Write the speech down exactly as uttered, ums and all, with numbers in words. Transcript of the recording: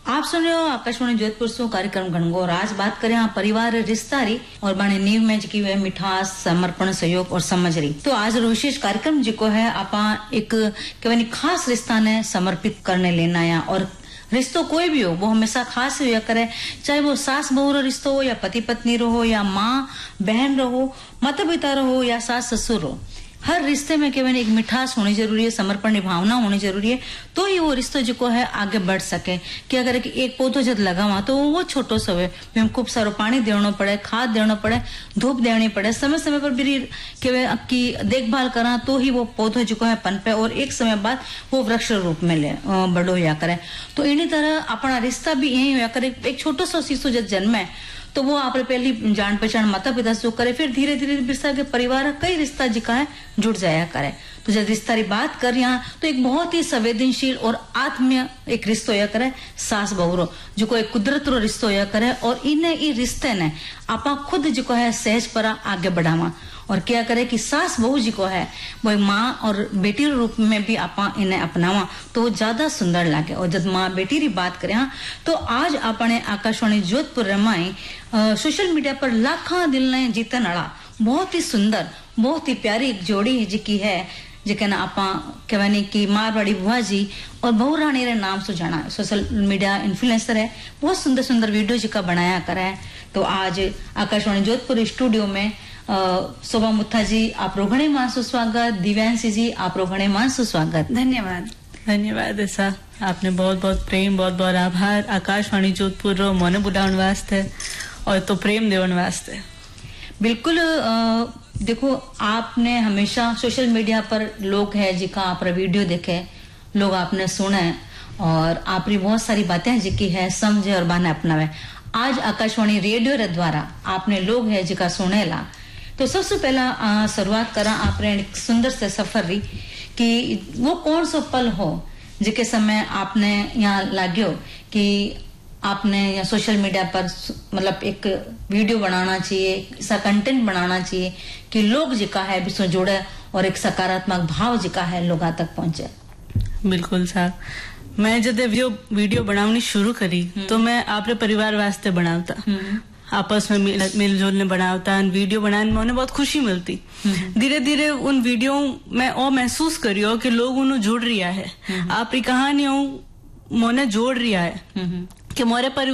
आप सुन रहे हो आकाशवाणी जोधपुर से कार्यक्रम घनघोर। आज बात करें यहाँ परिवार रिश्तारी और बाने नींव में जी है मिठास, समर्पण, सहयोग और समझ रही। तो आज विशेष कार्यक्रम जिको है आपा एक कहवानी खास रिश्ता ने समर्पित करने लेना या और रिश्तो कोई भी हो वो हमेशा खास हुआ करे, चाहे वो सास बहू रो रिश्तो हो या पति पत्नी रो हो या माँ बहन रहो, माता पिता रहो या सास ससुर हो। हर रिश्ते में केवल एक मिठास होनी जरूरी है, समर्पण की भावना होनी जरूरी है, तो ही वो रिश्तो जो है आगे बढ़ सके। कि अगर एक पौधो जब लगावा तो वो छोटो सो है, हम खूब सारो पानी देना पड़े, खाद देना पड़े, धूप देनी पड़े, समय समय पर भी केवल की देखभाल करा तो ही वो पौधो जो है पनपे और एक समय बाद वो वृक्ष रूप में ले बड़ो हुआ करे। तो इन्हीं तरह अपना रिश्ता भी यही हुआ करे। एक छोटो सो शिशु जब जन्मे तो वो आप पहली जान पहचान माता पिता से करे, फिर धीरे धीरे बिरसा के परिवार कई रिश्ता जिका है जुड़ जाया करे। तो जब रिश्ता की बात कर यहाँ तो एक बहुत ही संवेदनशील और आत्मीय एक रिश्तो या करे सास बहुरो, जो को एक कुदरत रो रिश्तो या करे और इन्हें ई रिश्ते ने आपा खुद जो है सहज परा आगे बढ़ावा और क्या करे कि सास बहू जी को है वो माँ और बेटी रूप में भी आपा इन्हें अपनावा तो ज्यादा सुंदर लागे। और जब माँ बेटी की बात करें हाँ तो आज आपने आकाशवाणी जोधपुर रमाई सोशल मीडिया पर लाखा दिल ने जीतन वाला बहुत ही सुंदर, बहुत ही प्यारी एक जोड़ी जी है जिके ना आपा कहवानी की मारवाड़ी बुआ जी और बहू रानी रे नाम से जाना सोशल मीडिया इन्फ्लुएंसर है, बहुत सुंदर सुंदर वीडियो जिका बनाया करा है। तो आज आकाशवाणी जोधपुर स्टूडियो में शोभा मुथा जी आप रोघणे मान सुस्वागत, दिव्यांशी जी आप रोघणे मान सुस्वागत। धन्यवाद धन्यवाद। ऐसा आपने बहुत बहुत प्रेम, बहुत बहुत आभार आकाशवाणी जोधपुर रो मोने बुलावन वास्ते और तो प्रेम देवन वास्ते। बिल्कुल आ, देखो आपने हमेशा सोशल मीडिया पर लोग है जिका आप वीडियो देखे, लोग आपने सुने और आपरी बहुत सारी बातें जिकी है समझे और बाने अपनावे। आज आकाशवाणी रेडियो रे द्वारा आपने लोग है जिका सुनेला तो सबसे पहला शुरुआत करा आपने एक सुंदर से सफर रही कि वो कौन सो पल हो जिके समय आपने यहाँ लाग्यो कि आपने या सोशल मीडिया पर मतलब एक वीडियो बनाना चाहिए, ऐसा कंटेंट बनाना चाहिए कि लोग जिका है भी जुड़े और एक सकारात्मक भाव जिका है लोगों तक पहुंचे। बिल्कुल साहब, मैं जब वीडियो वीडियो बनावनी शुरू करी तो मैं आपरे परिवार वास्ते बनावता, आपस में मिल, मिलजुल ने बनावता, वीडियो बनाने में उन्हें बहुत खुशी मिलती। धीरे धीरे उन वीडियो में और महसूस करियो कि लोग उन्हें जुड़ रिया है, आपकी कहानियों मोने जोड़ रिया है कि मोरे परिवार